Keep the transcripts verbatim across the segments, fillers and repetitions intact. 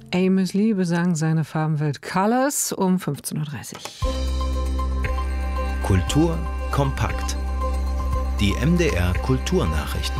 Amos Lee besang seine Farbenwelt Colors um fünfzehn Uhr dreißig. Kultur kompakt. Die M D R Kulturnachrichten.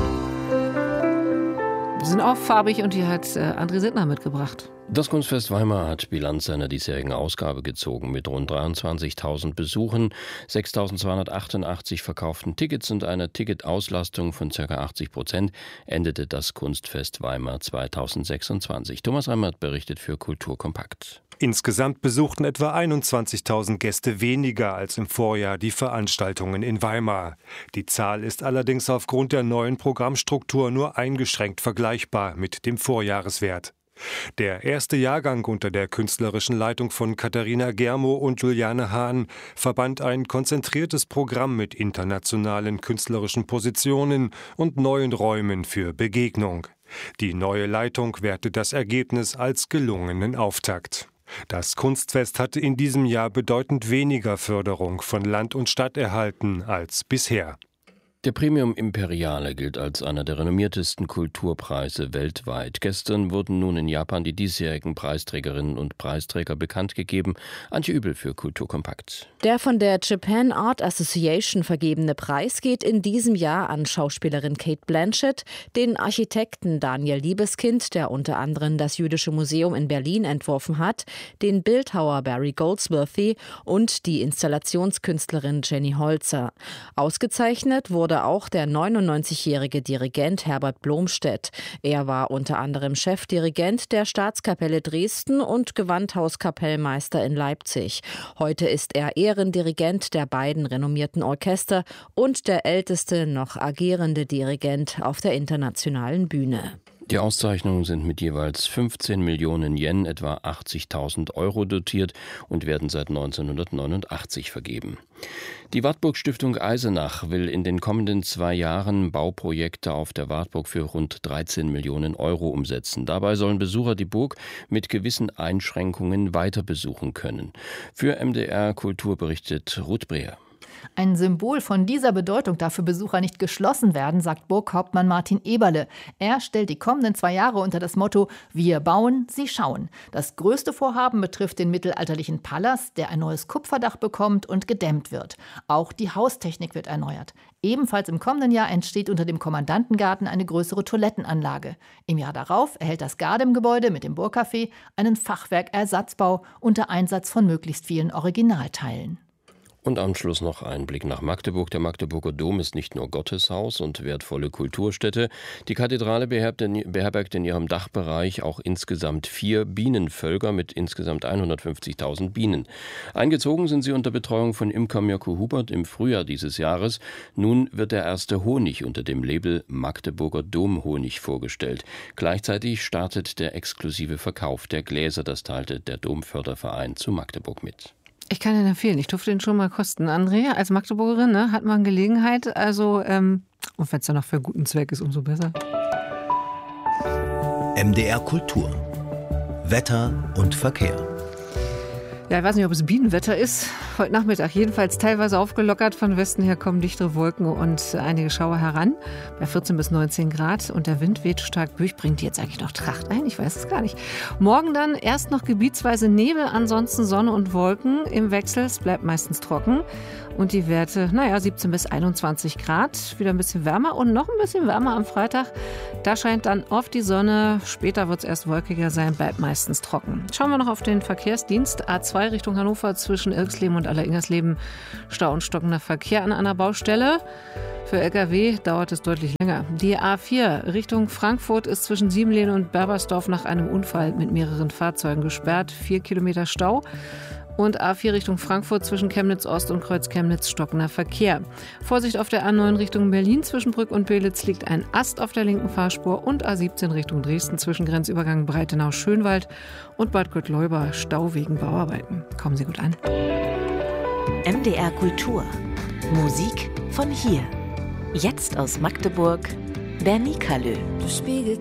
Wir sind auch farbig und hier hat äh, André Sittner mitgebracht. Das Kunstfest Weimar hat Bilanz seiner diesjährigen Ausgabe gezogen. Mit rund dreiundzwanzigtausend Besuchen, sechstausendzweihundertachtundachtzig verkauften Tickets und einer Ticketauslastung von ca. achtzig Prozent endete das Kunstfest Weimar zweitausendsechsundzwanzig. Thomas Remmert berichtet für Kultur kompakt. Insgesamt besuchten etwa einundzwanzigtausend Gäste weniger als im Vorjahr die Veranstaltungen in Weimar. Die Zahl ist allerdings aufgrund der neuen Programmstruktur nur eingeschränkt vergleichbar mit dem Vorjahreswert. Der erste Jahrgang unter der künstlerischen Leitung von Katharina Germo und Juliane Hahn verband ein konzentriertes Programm mit internationalen künstlerischen Positionen und neuen Räumen für Begegnung. Die neue Leitung wertet das Ergebnis als gelungenen Auftakt. Das Kunstfest hatte in diesem Jahr bedeutend weniger Förderung von Land und Stadt erhalten als bisher. Der Premium Imperiale gilt als einer der renommiertesten Kulturpreise weltweit. Gestern wurden nun in Japan die diesjährigen Preisträgerinnen und Preisträger bekannt gegeben. Antje Übel für Kultur kompakt. Der von der Japan Art Association vergebene Preis geht in diesem Jahr an Schauspielerin Cate Blanchett, den Architekten Daniel Liebeskind, der unter anderem das Jüdische Museum in Berlin entworfen hat, den Bildhauer Barry Goldsworthy und die Installationskünstlerin Jenny Holzer. Ausgezeichnet wurde auch der neunundneunzigjährige Dirigent Herbert Blomstedt. Er war unter anderem Chefdirigent der Staatskapelle Dresden und Gewandhauskapellmeister in Leipzig. Heute ist er Ehrendirigent der beiden renommierten Orchester und der älteste noch agierende Dirigent auf der internationalen Bühne. Die Auszeichnungen sind mit jeweils fünfzehn Millionen Yen, etwa achtzigtausend Euro dotiert und werden seit neunzehnhundertneunundachtzig vergeben. Die Wartburg-Stiftung Eisenach will in den kommenden zwei Jahren Bauprojekte auf der Wartburg für rund dreizehn Millionen Euro umsetzen. Dabei sollen Besucher die Burg mit gewissen Einschränkungen weiter besuchen können. Für M D R Kultur berichtet Ruth Breher. Ein Symbol von dieser Bedeutung darf für Besucher nicht geschlossen werden, sagt Burghauptmann Martin Eberle. Er stellt die kommenden zwei Jahre unter das Motto „Wir bauen, Sie schauen“. Das größte Vorhaben betrifft den mittelalterlichen Palast, der ein neues Kupferdach bekommt und gedämmt wird. Auch die Haustechnik wird erneuert. Ebenfalls im kommenden Jahr entsteht unter dem Kommandantengarten eine größere Toilettenanlage. Im Jahr darauf erhält das Gardem-Gebäude mit dem Burgcafé einen Fachwerkersatzbau unter Einsatz von möglichst vielen Originalteilen. Und am Schluss noch ein Blick nach Magdeburg. Der Magdeburger Dom ist nicht nur Gotteshaus und wertvolle Kulturstätte. Die Kathedrale beherbergt in ihrem Dachbereich auch insgesamt vier Bienenvölker mit insgesamt hundertfünfzigtausend Bienen. Eingezogen sind sie unter Betreuung von Imker Mirko Hubert im Frühjahr dieses Jahres. Nun wird der erste Honig unter dem Label Magdeburger Domhonig vorgestellt. Gleichzeitig startet der exklusive Verkauf der Gläser. Das teilte der Domförderverein zu Magdeburg mit. Ich kann den empfehlen. Ich durfte den schon mal kosten. Andrea, als Magdeburgerin, ne, hat man Gelegenheit. Also, ähm, und wenn es dann noch für einen guten Zweck ist, umso besser. M D R Kultur. Wetter und Verkehr. Ja, ich weiß nicht, ob es Bienenwetter ist. Heute Nachmittag jedenfalls teilweise aufgelockert. Von Westen her kommen dichtere Wolken und einige Schauer heran. Bei vierzehn bis neunzehn Grad. Und der Wind weht stark durch. Bringt die jetzt eigentlich noch Tracht ein? Ich weiß es gar nicht. Morgen dann erst noch gebietsweise Nebel, ansonsten Sonne und Wolken im Wechsel. Es bleibt meistens trocken. Und die Werte, naja, siebzehn bis einundzwanzig Grad. Wieder ein bisschen wärmer und noch ein bisschen wärmer am Freitag. Da scheint dann oft die Sonne. Später wird es erst wolkiger sein, bleibt meistens trocken. Schauen wir noch auf den Verkehrsdienst. A zwei Richtung Hannover zwischen Irksleben und Alleringersleben. Stau und stockender Verkehr an einer Baustelle. Für L K W dauert es deutlich länger. Die A vier Richtung Frankfurt ist zwischen Siebenlehn und Berbersdorf nach einem Unfall mit mehreren Fahrzeugen gesperrt. Vier Kilometer Stau. Und A vier Richtung Frankfurt zwischen Chemnitz Ost und Kreuz Chemnitz stockender Verkehr. Vorsicht auf der A neun Richtung Berlin zwischen Brück und Belitz liegt ein Ast auf der linken Fahrspur und A siebzehn Richtung Dresden zwischen Grenzübergang Breitenau-Schönwald und Bad Gottleuba Stau wegen Bauarbeiten. Kommen Sie gut an. M D R Kultur. Musik von hier. Jetzt aus Magdeburg, Bernie Kallö.